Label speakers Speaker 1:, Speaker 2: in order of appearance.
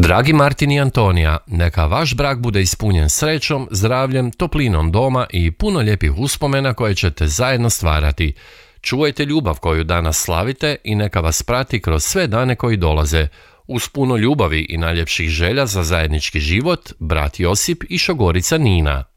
Speaker 1: Dragi Martin i Antonija, neka vaš brak bude ispunjen srećom, zdravljem, toplinom doma i puno lijepih uspomena koje ćete zajedno stvarati. Čuvajte ljubav koju danas slavite i neka vas prati kroz sve dane koji dolaze. Uz puno ljubavi i najljepših želja za zajednički život, brat Josip i šogorica Nina.